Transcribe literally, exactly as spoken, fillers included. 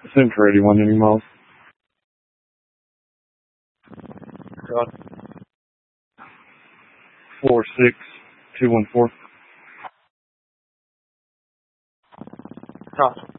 Assume for eighty-one any miles. God. Four six two one four. Cross.